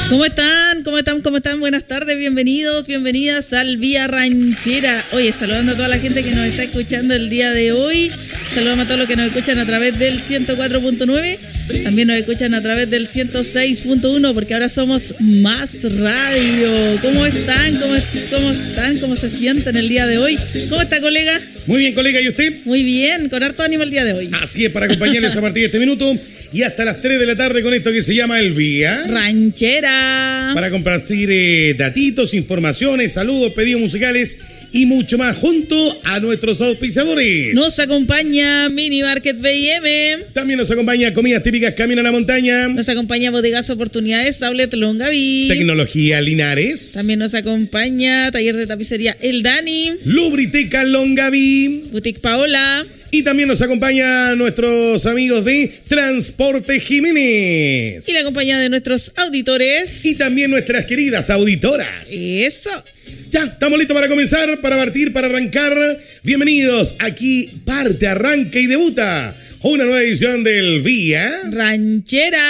¿Cómo están? ¿Cómo están? ¿Cómo están? Buenas tardes, bienvenidos, bienvenidas al Vía Ranchera. Oye, saludando a toda la gente que nos está escuchando el día de hoy. Saludamos a todos los que nos escuchan a través del 104.9. También nos escuchan a través del 106.1, porque ahora somos Más Radio. ¿Cómo están? ¿Cómo están? ¿Cómo se sienten el día de hoy? ¿Cómo está, colega? Muy bien, colega, ¿y usted? Muy bien, con harto ánimo el día de hoy. Así es, para acompañarles a partir de este minuto y hasta las 3 de la tarde con esto que se llama El Vía Ranchera. Para compartir datitos, informaciones, saludos, pedidos musicales y mucho más junto a nuestros auspiciadores. Nos acompaña Mini Market B&M. También nos acompaña Comidas Típicas Camino a la Montaña. Nos acompaña Bodegas Oportunidades Outlet Longaví. Tecnología Linares. También nos acompaña Taller de Tapicería El Dani. Lubriteca Longaví. Boutique Paola. Y también nos acompaña nuestros amigos de Transporte Jiménez. Y la compañía de nuestros auditores. Y también nuestras queridas auditoras. Eso. Ya, estamos listos para comenzar, para partir, para arrancar. Bienvenidos, aquí parte, arranca y debuta una nueva edición del Vía Ranchera.